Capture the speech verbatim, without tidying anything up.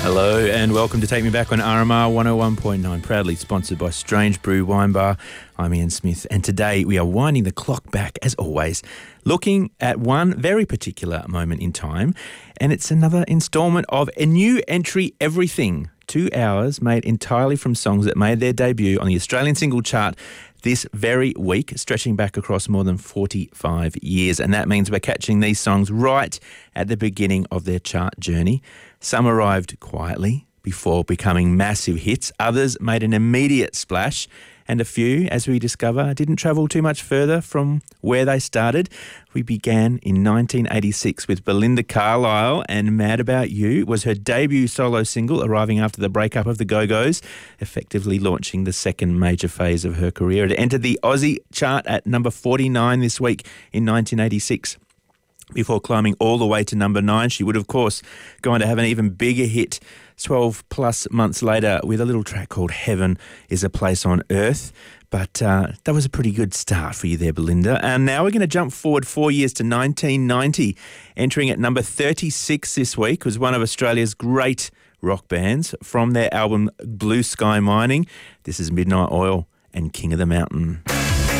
Hello and welcome to Take Me Back on R M R one oh one point nine, proudly sponsored by Strange Brew Wine Bar. I'm Ian Smith, and today we are winding the clock back, as always, looking at one very particular moment in time, and it's another instalment of A New Entry Everything, two hours made entirely from songs that made their debut on the Australian single chart this very week, stretching back across more than forty-five years. And that means we're catching these songs right at the beginning of their chart journey. Some arrived quietly before becoming massive hits. Others made an immediate splash. And a few, as we discover, didn't travel too much further from where they started. We began in nineteen eighty-six with Belinda Carlisle, and Mad About You was her debut solo single, arriving after the breakup of the Go-Go's, effectively launching the second major phase of her career. It entered the Aussie chart at number forty-nine this week in nineteen eighty-six. Before climbing all the way to number nine, she would, of course, go on to have an even bigger hit twelve plus months later with a little track called Heaven is a Place on Earth. But uh, that was a pretty good start for you there, Belinda. And now we're going to jump forward four years to nineteen ninety. Entering at number thirty-six this week was one of Australia's great rock bands from their album Blue Sky Mining. This is Midnight Oil and King of the Mountain.